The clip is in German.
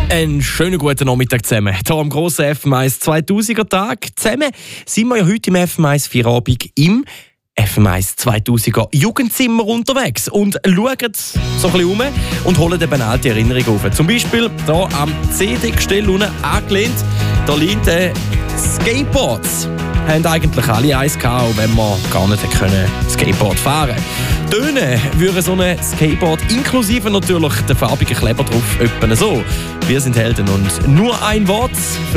Einen schönen guten Nachmittag zusammen. Hier am grossen FM1 2000er Tag. Zusammen sind wir ja heute im FM1 Feierabend im FM1 2000er Jugendzimmer unterwegs und schauen so ein bisschen um und holen eben alte Erinnerungen auf. Zum Beispiel hier am CD-Gestell unten angelehnt, da liegt Skateboards. Haben eigentlich alle eins gehabt, auch wenn wir gar nicht Skateboard fahren können. Töne würden so ein Skateboard inklusive natürlich den farbigen Kleber drauf öppen so. Wir sind Helden und nur ein Wort.